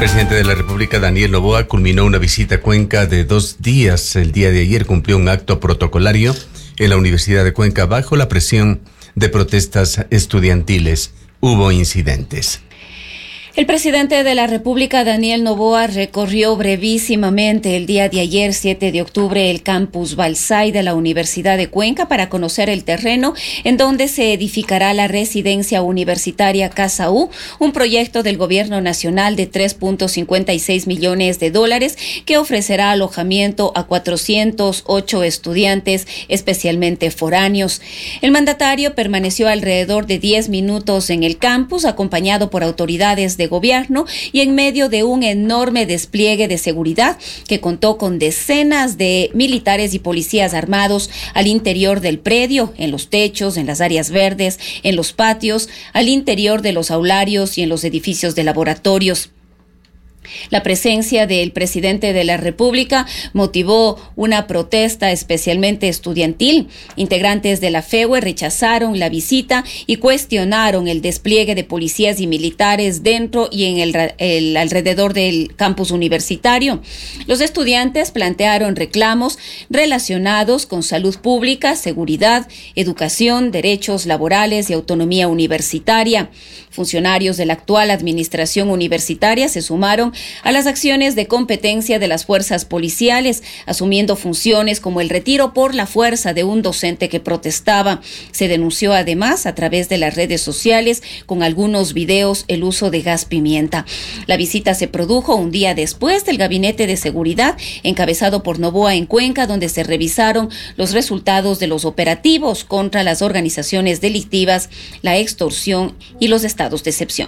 presidente de la República, Daniel Noboa, culminó una visita a Cuenca de 2 días. El día de ayer cumplió un acto protocolario en la Universidad de Cuenca bajo la presión de protestas estudiantiles. Hubo incidentes. El presidente de la República, Daniel Noboa, recorrió brevísimamente el día de ayer, 7 de octubre, el campus Balsay de la Universidad de Cuenca para conocer el terreno en donde se edificará la residencia universitaria Casa U, un proyecto del gobierno nacional de $3.56 millones que ofrecerá alojamiento a 408 estudiantes, especialmente foráneos. El mandatario permaneció alrededor de 10 minutos en el campus, acompañado por autoridades de gobierno y en medio de un enorme despliegue de seguridad que contó con decenas de militares y policías armados al interior del predio, en los techos, en las áreas verdes, en los patios, al interior de los aularios y en los edificios de laboratorios. La presencia del presidente de la República motivó una protesta especialmente estudiantil. Integrantes de la FEUE rechazaron la visita y cuestionaron el despliegue de policías y militares dentro y en el alrededor del campus universitario. Los estudiantes plantearon reclamos relacionados con salud pública, seguridad, educación, derechos laborales y autonomía universitaria. Funcionarios de la actual administración universitaria se sumaron a las acciones de competencia de las fuerzas policiales, asumiendo funciones como el retiro por la fuerza de un docente que protestaba. Se denunció además a través de las redes sociales, con algunos videos, el uso de gas pimienta. La visita se produjo un día después del Gabinete de Seguridad, encabezado por Noboa en Cuenca, donde se revisaron los resultados de los operativos contra las organizaciones delictivas, la extorsión y los estados de excepción.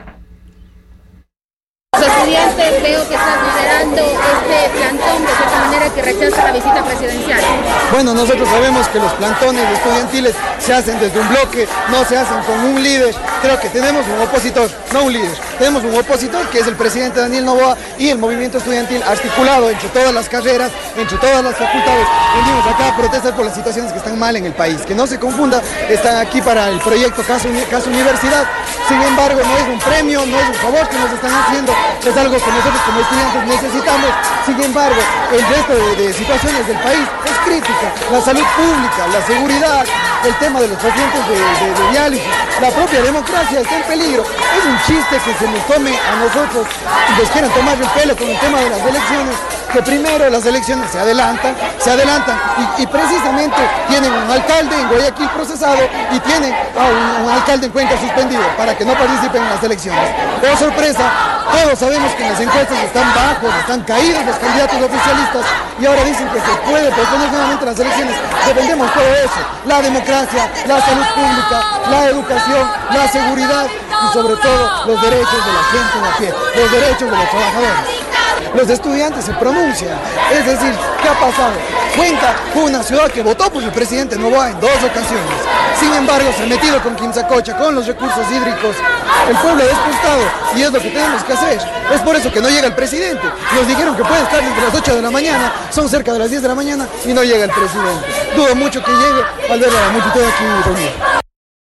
Los estudiantes veo que están liderando este plantón de cierta manera que rechaza la visita presidencial. Bueno, nosotros sabemos que los plantones estudiantiles se hacen desde un bloque, no se hacen con un líder. Creo que tenemos un opositor, no un líder. Tenemos un opositor que es el presidente Daniel Noboa y el movimiento estudiantil articulado entre todas las carreras, entre todas las facultades. Venimos acá a protestar por las situaciones que están mal en el país. Que no se confunda, están aquí para el proyecto Casa Universidad. Sin embargo, no es un premio, no es un favor que nos están haciendo. Es algo que nosotros como estudiantes necesitamos. Sin embargo, el resto de situaciones del país es crítica. La salud pública, la seguridad, el tema de los pacientes de diálisis, la propia democracia está en peligro. Es un chiste que se nos tome a nosotros y nos quieran tomar el pelo con el tema de las elecciones, que primero las elecciones se adelantan y precisamente tienen un alcalde en Guayaquil procesado y tienen a un alcalde en Cuenca suspendido para que no participen en las elecciones. Oh sorpresa, todos sabemos que en las encuestas están bajos, están caídos los candidatos oficialistas y ahora dicen que se puede posponer nuevamente las elecciones. Defendemos todo eso, la democracia, la salud pública, la educación, la seguridad y sobre todo los derechos de la gente de a pie, los derechos de los trabajadores. Los estudiantes se pronuncian, es decir, ¿qué ha pasado? Cuenca fue una ciudad que votó por el presidente Noboa en 2 ocasiones. Sin embargo, se ha metido con Quimsacocha, con los recursos hídricos. El pueblo ha despostado y es lo que tenemos que hacer. Es por eso que no llega el presidente. Nos dijeron que puede estar desde las 8 de la mañana, son cerca de las 10 de la mañana y no llega el presidente. Dudo mucho que llegue al ver a la multitud aquí reunida.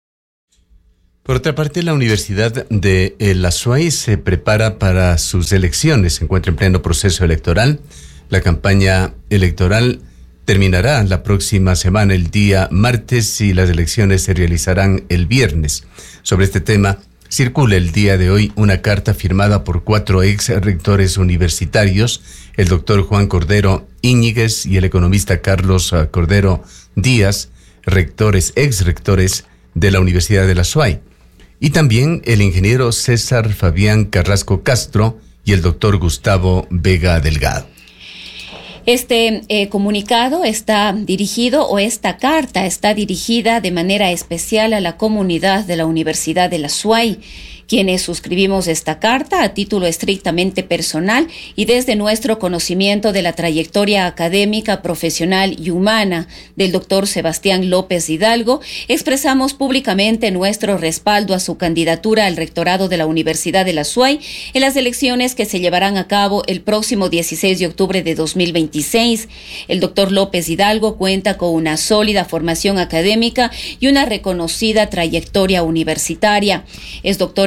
Por otra parte, la Universidad de la SUAY se prepara para sus elecciones. Se encuentra en pleno proceso electoral. La campaña electoral terminará la próxima semana, el día martes, y las elecciones se realizarán el viernes. Sobre este tema, circula el día de hoy una carta firmada por 4 ex rectores universitarios, el doctor Juan Cordero Íñiguez y el economista Carlos Cordero Díaz, ex rectores de la Universidad de la SUAY. Y también el ingeniero César Fabián Carrasco Castro y el doctor Gustavo Vega Delgado. Este comunicado está dirigido, o esta carta está dirigida de manera especial a la comunidad de la Universidad de la SUAY, quienes suscribimos esta carta a título estrictamente personal y desde nuestro conocimiento de la trayectoria académica, profesional y humana del doctor Sebastián López Hidalgo, expresamos públicamente nuestro respaldo a su candidatura al rectorado de la Universidad de la SUAY en las elecciones que se llevarán a cabo el próximo 16 de octubre de 2026. El doctor López Hidalgo cuenta con una sólida formación académica y una reconocida trayectoria universitaria. Es doctor en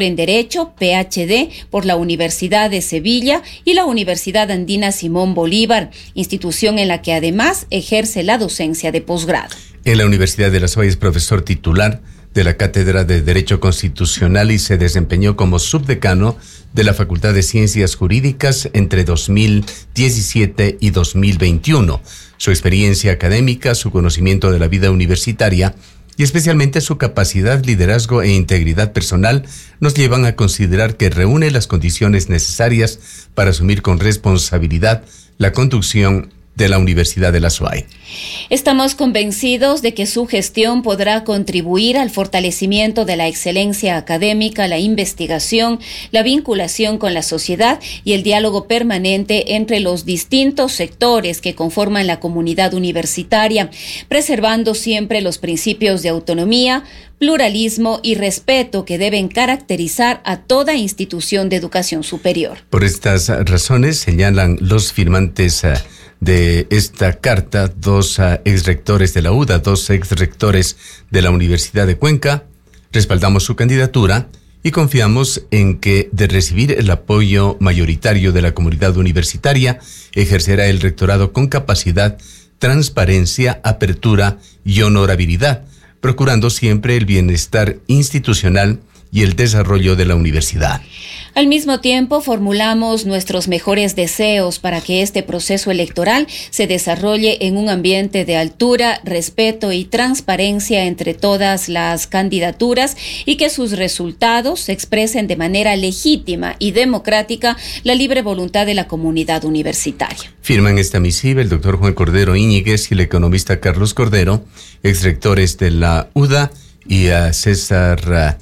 en Derecho, PhD, por la Universidad de Sevilla y la Universidad Andina Simón Bolívar, institución en la que además ejerce la docencia de posgrado. En la Universidad de La Suay es profesor titular de la Cátedra de Derecho Constitucional y se desempeñó como subdecano de la Facultad de Ciencias Jurídicas entre 2017 y 2021. Su experiencia académica, su conocimiento de la vida universitaria y especialmente su capacidad, liderazgo e integridad personal nos llevan a considerar que reúne las condiciones necesarias para asumir con responsabilidad la conducción de la Universidad de La Suay. Estamos convencidos de que su gestión podrá contribuir al fortalecimiento de la excelencia académica, la investigación, la vinculación con la sociedad y el diálogo permanente entre los distintos sectores que conforman la comunidad universitaria, preservando siempre los principios de autonomía, pluralismo y respeto que deben caracterizar a toda institución de educación superior. Por estas razones, señalan los firmantes de esta carta, dos exrectores de la UDA, dos exrectores de la Universidad de Cuenca, respaldamos su candidatura y confiamos en que, de recibir el apoyo mayoritario de la comunidad universitaria, ejercerá el rectorado con capacidad, transparencia, apertura y honorabilidad, procurando siempre el bienestar institucional y el desarrollo de la universidad. Al mismo tiempo, formulamos nuestros mejores deseos para que este proceso electoral se desarrolle en un ambiente de altura, respeto y transparencia entre todas las candidaturas y que sus resultados expresen de manera legítima y democrática la libre voluntad de la comunidad universitaria. Firman esta misiva el doctor Juan Cordero Íñiguez y el economista Carlos Cordero, exrectores de la UDA, y a César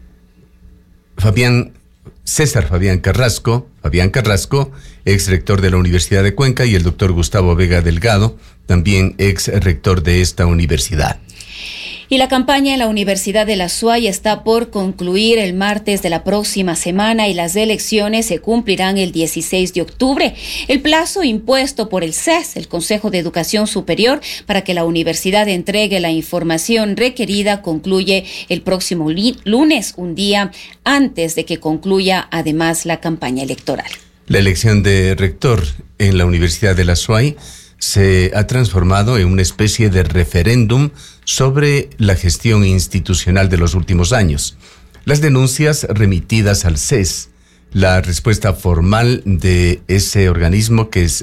Fabián Carrasco, ex rector de la Universidad de Cuenca, y el doctor Gustavo Vega Delgado, también ex rector de esta universidad. Y la campaña en la Universidad de La Suay está por concluir el martes de la próxima semana y las elecciones se cumplirán el 16 de octubre. El plazo impuesto por el CES, el Consejo de Educación Superior, para que la universidad entregue la información requerida concluye el próximo lunes, un día antes de que concluya además la campaña electoral. La elección de rector en la Universidad de La Suay se ha transformado en una especie de referéndum sobre la gestión institucional de los últimos años. Las denuncias remitidas al CES, la respuesta formal de ese organismo que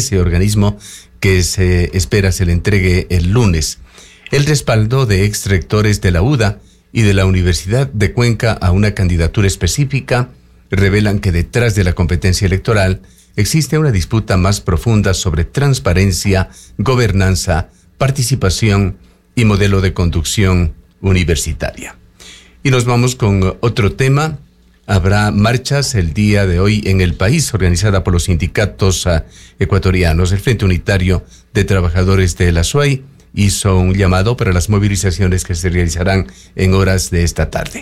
se espera se le entregue el lunes, el respaldo de ex rectores de la UDA y de la Universidad de Cuenca a una candidatura específica revelan que detrás de la competencia electoral existe una disputa más profunda sobre transparencia, gobernanza, participación y modelo de conducción universitaria. Y nos vamos con otro tema. Habrá marchas el día de hoy en el país organizada por los sindicatos ecuatorianos. El Frente Unitario de Trabajadores de La Suay hizo un llamado para las movilizaciones que se realizarán en horas de esta tarde.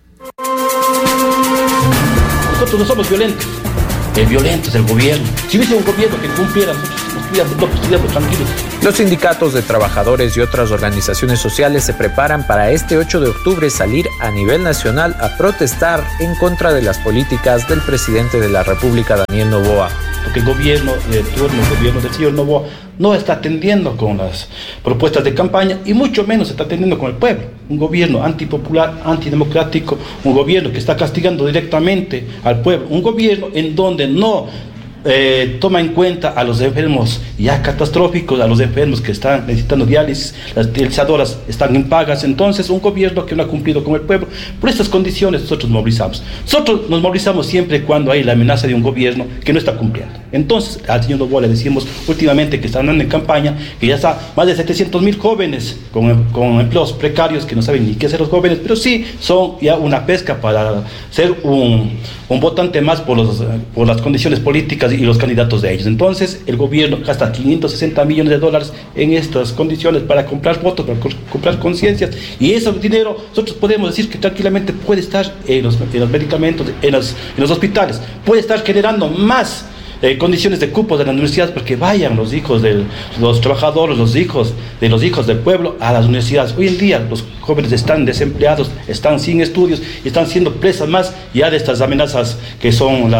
Nosotros no somos violentos. El violento es el gobierno. Si hubiese un gobierno que cumpliera, nosotros estuviéramos tranquilos. Los sindicatos de trabajadores y otras organizaciones sociales se preparan para este 8 de octubre salir a nivel nacional a protestar en contra de las políticas del presidente de la República, Daniel Noboa. Porque el gobierno de turno, el gobierno del señor Noboa, no está atendiendo con las propuestas de campaña y mucho menos está atendiendo con el pueblo. Un gobierno antipopular, antidemocrático, un gobierno que está castigando directamente al pueblo, un gobierno en donde no toma en cuenta a los enfermos ya catastróficos, a los enfermos que están necesitando diálisis, las dializadoras están impagas. Entonces un gobierno que no ha cumplido con el pueblo. Por estas condiciones nosotros nos movilizamos siempre cuando hay la amenaza de un gobierno que no está cumpliendo. Entonces al señor Noboa le decimos últimamente que están andando en campaña, que ya está más de 700,000 jóvenes con empleos precarios que no saben ni qué hacer los jóvenes, pero sí son ya una pesca para ser un votante más por las condiciones políticas y los candidatos de ellos. Entonces el gobierno gasta $560 millones en estas condiciones para comprar votos, para comprar conciencias, y ese dinero nosotros podemos decir que tranquilamente puede estar en los medicamentos, en los hospitales, puede estar generando más condiciones de cupos de las universidades, porque vayan los hijos de los trabajadores, los hijos del pueblo a las universidades. Hoy en día los jóvenes están desempleados, están sin estudios y están siendo presas más ya de estas amenazas que son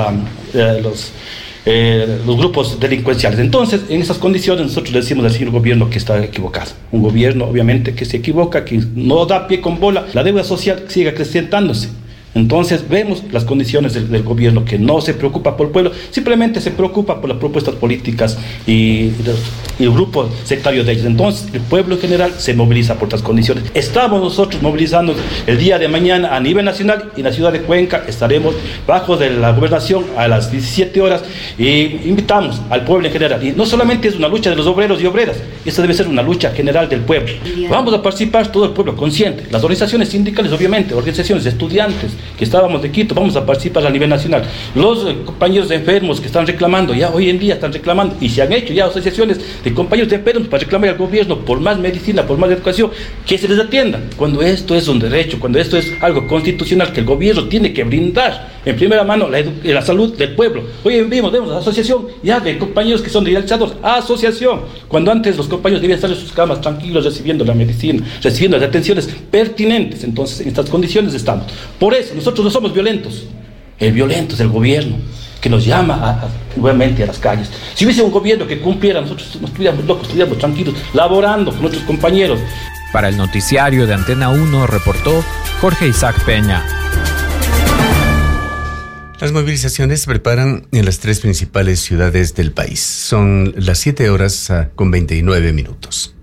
los grupos delincuenciales. Entonces, en esas condiciones nosotros le decimos al señor gobierno que está equivocado. Un gobierno obviamente que se equivoca, que no da pie con bola, la deuda social sigue acrecentándose. Entonces vemos las condiciones del gobierno que no se preocupa por el pueblo, simplemente se preocupa por las propuestas políticas y el grupo sectario de ellos. Entonces el pueblo en general se moviliza por estas condiciones. Estamos nosotros movilizando el día de mañana a nivel nacional y en la ciudad de Cuenca estaremos bajo de la gobernación a las 17 horas y invitamos al pueblo en general. Y no solamente es una lucha de los obreros y obreras, esta debe ser una lucha general del pueblo. Vamos a participar todo el pueblo consciente, las organizaciones sindicales obviamente, organizaciones de estudiantes, que estábamos de Quito, vamos a participar a nivel nacional. Los compañeros de enfermos que están reclamando, ya hoy en día están reclamando, y se han hecho ya asociaciones de compañeros de enfermos para reclamar al gobierno por más medicina, por más educación, que se les atienda. Cuando esto es un derecho, cuando esto es algo constitucional que el gobierno tiene que brindar en primera mano la salud del pueblo. Hoy vemos asociación ya de compañeros que son realizados, asociación, cuando antes los compañeros debían estar en sus camas tranquilos recibiendo la medicina, recibiendo las atenciones pertinentes. Entonces en estas condiciones estamos. Por eso nosotros no somos violentos, el violento es el gobierno que nos llama nuevamente a las calles. Si hubiese un gobierno que cumpliera, nosotros no estuviéramos locos, estuviéramos tranquilos, laborando con nuestros compañeros. Para el noticiario de Antena 1 reportó Jorge Isaac Peña. Las movilizaciones se preparan en las 3 principales ciudades del país. Son las 7 horas con 29 minutos.